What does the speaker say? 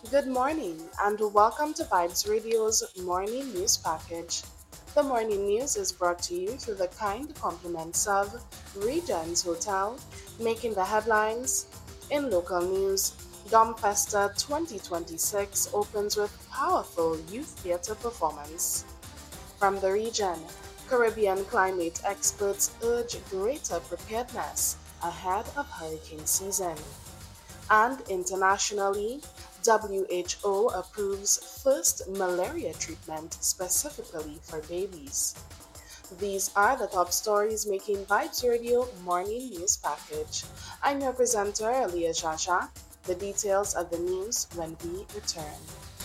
Good morning and welcome to Vibes Radio's morning news package. The morning news is brought to you through the kind compliments of Regents Hotel, making the headlines. In local news, Domfesta 2026 opens with powerful youth theater performance. From the region, Caribbean climate experts urge greater preparedness ahead of hurricane season. And internationally, WHO approves first malaria treatment specifically for babies. These are the top stories making Vibes Radio morning news package. I'm your presenter, Leah Jaja. The details of the news when we return.